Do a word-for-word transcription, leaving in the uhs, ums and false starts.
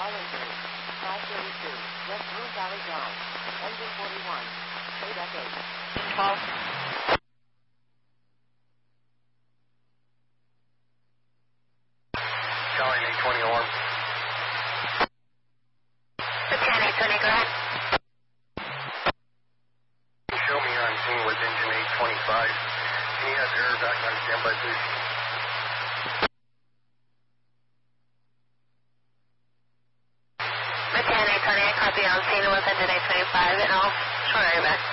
Fallen three, five thirty-two, West Blue Valley Drive, engine forty-one, eight F eight. twelve. Charlie eight twenty alarm. ten eight twenty, go ahead. Show me on scene with engine eight twenty-five. Can you have error back on standby, please? ten eight twenty, I copy on scene with engine eight twenty-five and I'll short area back.